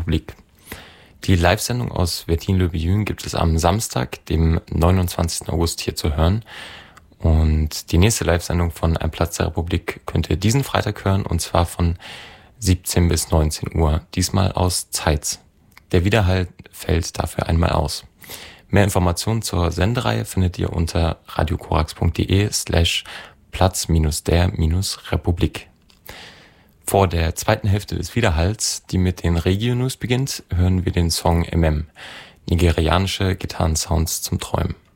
Republik. Die Live-Sendung aus Wettin-le-Vieux gibt es am Samstag, dem 29. August hier zu hören. Und die nächste Live-Sendung von Ein Platz der Republik könnt ihr diesen Freitag hören, und zwar von 17 bis 19 Uhr, diesmal aus Zeitz. Der Widerhall fällt dafür einmal aus. Mehr Informationen zur Sendereihe findet ihr unter radiokorax.de/Platz-der-Republik. Vor der zweiten Hälfte des Widerhalls, die mit den Regio-News beginnt, hören wir den Song MM, nigerianische Gitarrensounds zum Träumen.